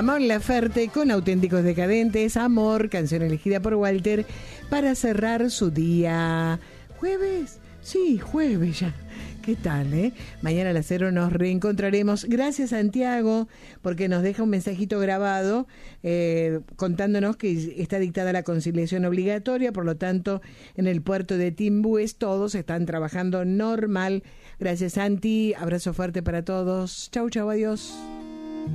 Mon Laferte con Auténticos Decadentes, Amor, canción elegida por Walter para cerrar su día. ¿Jueves? Sí, jueves ya. ¿Qué tal, Mañana a las 0 nos reencontraremos. Gracias, Santiago, porque nos deja un mensajito grabado contándonos que está dictada la conciliación obligatoria, por lo tanto, en el puerto de Timbúes todos están trabajando normal. Gracias, Santi. Abrazo fuerte para todos. Chau, chau, adiós.